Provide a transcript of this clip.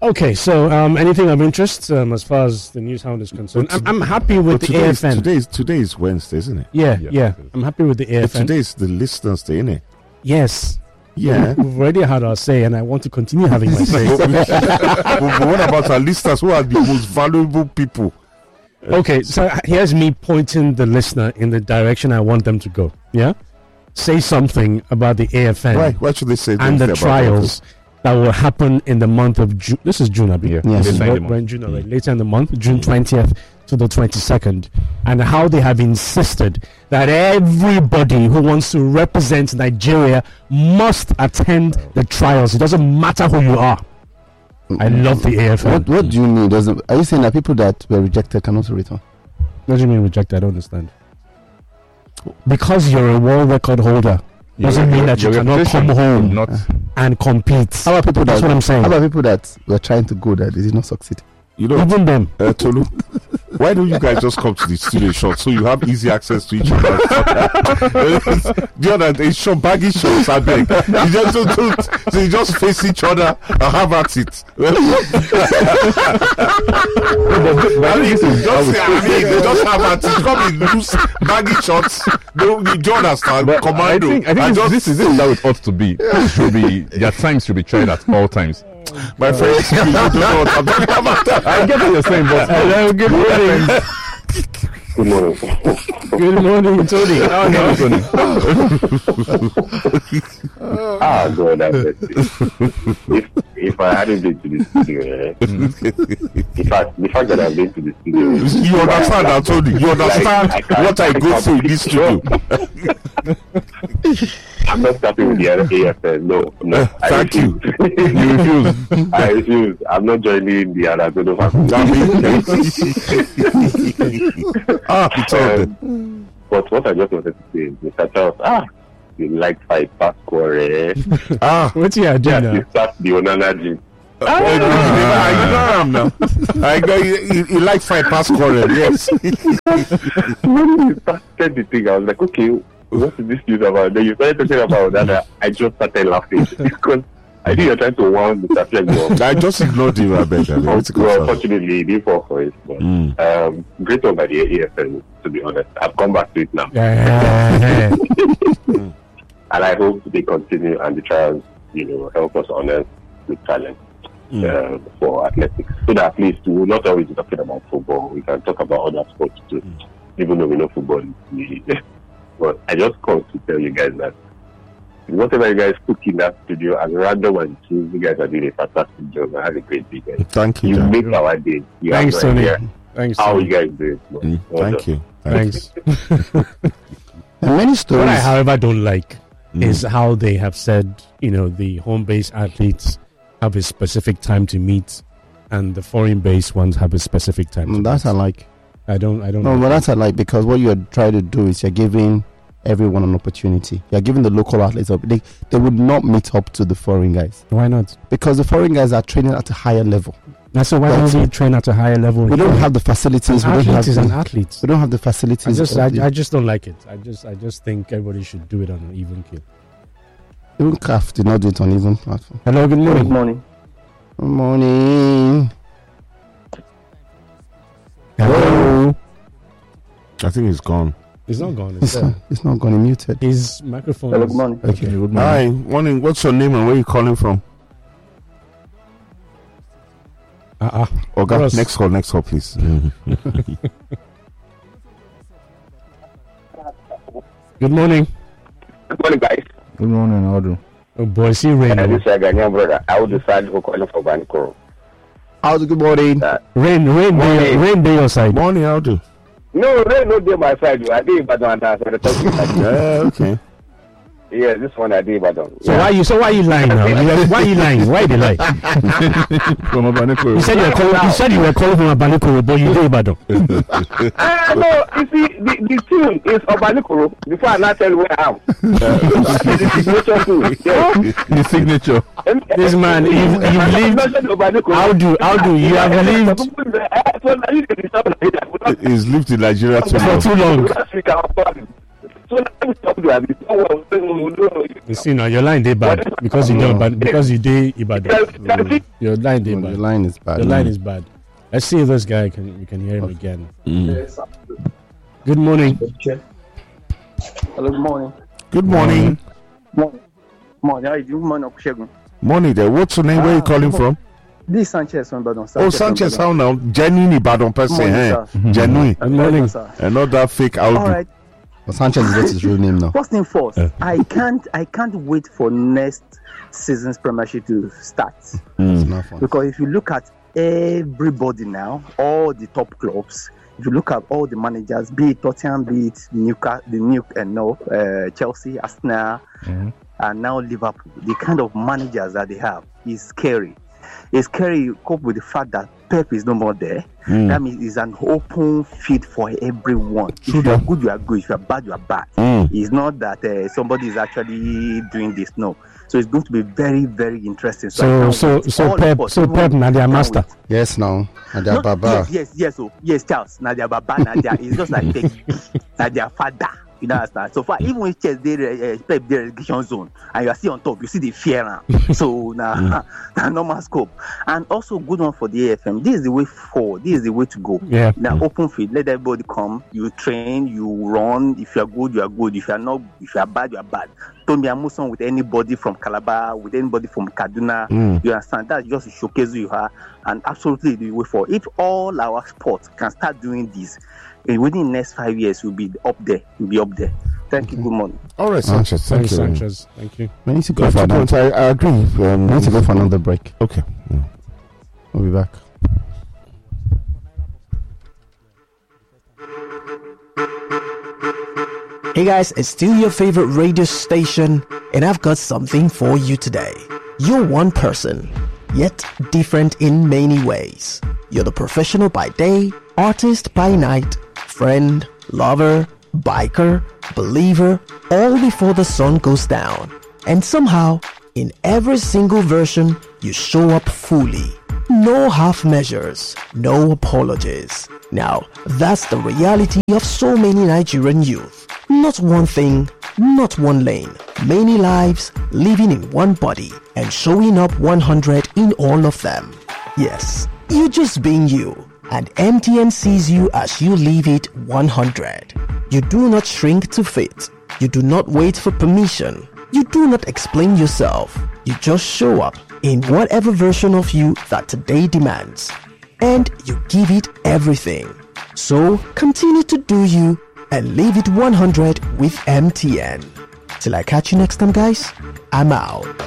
Okay, so anything of interest as far as the news hound is concerned? I'm happy with the AFN. Today is Wednesday, isn't it? Yeah. I'm happy with the AFN. But today is the listeners' day, isn't it? Yes. Yeah. We've already had our say, and I want to continue having my say. But what about our listeners, who are the most valuable people? Okay, so here's me pointing the listener in the direction I want them to go. Yeah? Say something about the AFN. Why should they say and the trials that will happen in the month of June. This is June, Abi. Yes. We're in June already. Later in the month, June 20th to the 22nd. And how they have insisted that everybody who wants to represent Nigeria must attend the trials. It doesn't matter who you are. I love the AFN. What do you mean? Are you saying that people that were rejected can also return? What do you mean rejected? I don't understand. Because you're a world record holder doesn't mean that you cannot come home and compete. How about people That's what I'm saying. How about people that were trying to go that did not succeed? You know, even them. Tolu, why don't you guys just come to the studio short so you have easy access to each other? The other day, short baggy shorts, I beg. You just don't, so you just face each other and have at it. Just have at it. Come in loose baggy shorts. You don't understand. But Commando. I think this is how it ought to be. Their times should be tried at all times. My friends, you don't know what I'm talking about. I get what you're saying, but hello, good morning. Good morning. Good morning, Tony. How are you, Tony? God, I bet. If I hadn't been to the studio, the fact that I've been to the studio, you understand, Anthony. You understand what I go through in this studio. I'm not starting with the AFN. No. Thank you. You refuse. I refuse. I'm not joining the Aragono faculty. But what I just wanted to say is, Mr. Charles, you like 5 past quarter. What's your agenda? You start the Onana. I know him now. I know you like 5 past quarter. Yes. When you started the thing, I was like, okay, what is this news about? Then you started talking about that. I just started laughing because I think you're trying to warn the subject. I just ignored you, I bet. Unfortunately, he didn't fall for it. But, great one by the AFN, to be honest. I've come back to it now. And I hope they continue and the trials, help us honor with talent for athletics. So that at least we will not always be talking about football. We can talk about other sports too, even though we know football is But I just called to tell you guys that whatever you guys cook in that studio, as random as it is, you guys are doing a fantastic job. I have a great day, guys. Thank you. You make our day. Thanks, Tony. Thanks. How you guys do it? Thank you. Thanks. Many stories. What I, however, don't like is how they have said, the home-based athletes have a specific time to meet, and the foreign-based ones have a specific time. That's I like. I don't. No, but that's I like, because what you're trying to do is you're giving everyone an opportunity. You're giving the local athletes up. They would not meet up to the foreign guys. Why not? Because the foreign guys are training at a higher level. That's why don't we train at a higher level? We don't have the facilities. We don't have the facilities. I just don't like it. I just think everybody should do it on an even keel. Even CAF did not do it on even platform. Hello, good morning. Good morning. Good morning. Hello. I think he's gone. He's not gone. It's not gone. He muted. His microphone. Hello, good morning. Okay, good morning. Hi, morning. What's your name and where are you calling from? Okay, next call, please. Good morning. Good morning, guys. Good morning, Audu. Oh boy, see rain. This is a Ghanaian brother. I would decide for calling for Bankoro. How's good morning? Rain day your side. Morning, how do? No, rain no day my side. I did Ibadan and I okay. Yeah, this one I did Ibadan. So why you lying now? Why you lying? Why they lie? From Abanikoro. You said you were calling from Abanikoro, but you did Ibadan. No, you see, the tune is Abanikoro. Before I not tell you where I am. The signature. This man, you've lived. How do you have lived? He's lived in Nigeria for too long. So let me talk to you. You see now your line dey bad because you don't, but because you dey Ibadan. Your line dey No, bad. the line is bad. The line is bad. Let's see if this guy we can hear him again. Good morning. Hello, good morning. Good morning. Morning. How are you doing? Morning, Okushegun. Morning there. What's your name? Where are you calling from? This is Sanchez from Ibadan. Oh, Sanchez, how now? Genuine Ibadan person, Morning, eh? sir. Genuine. Good morning. Sir. And not that fake All Audi. right. But Sanchez is what's his real name now. First thing first, I can't wait for next season's Premiership to start, It's not fun. because if you look at everybody now, all the top clubs, if you look at all the managers, be it Tottenham, be it Newcastle, Chelsea, Arsenal, and now Liverpool, the kind of managers that they have is scary. It's scary. You cope with the fact that Pep is no more there. That means it's an open field for everyone. If you are good, you are good. If you are bad, you are bad. It's not that somebody is actually doing this. No. So it's going to be very, very interesting. So Pep Nadia Master. Yes, now. Nadia Baba. Yes, Charles. Nadia Baba, Nadia is just like Nadia Father. You understand? So far, even if Pep the relegation zone and you are still on top, you see the fear now. So now, normal scope. And also good one for the AFM. This is the way forward. This is the way to go. Yeah. Now open field, let everybody come. You train, you run. If you are good, you are good. If you are not, if you are bad, you are bad. Don't be amusing with anybody from Calabar, with anybody from Kaduna. You understand? That's just to showcase who you are, and absolutely the way forward. If all our sports can start doing this, within the next 5 years, we'll be up there. Thank you. Good morning. All right, Sanchez. Thank you, Thank you. Sanchez. Thank you. We need to go Yeah, for 2 points. another. I agree. We need to go for another break. Okay. We'll be back. Hey guys, it's still your favorite radio station, and I've got something for you today. You're one person, yet different in many ways. You're the professional by day, artist by night, friend, lover, biker, believer, all before the sun goes down. And somehow, in every single version, you show up fully. No half measures, no apologies. Now, that's the reality of so many Nigerian youth. Not one thing, not one lane. Many lives living in one body and showing up 100 in all of them. Yes, you just being you. And MTN sees you as you live it 100. You do not shrink to fit. You do not wait for permission. You do not explain yourself. You just show up in whatever version of you that today demands. And you give it everything. So continue to do you and leave it 100 with MTN. Till I catch you next time, guys, I'm out.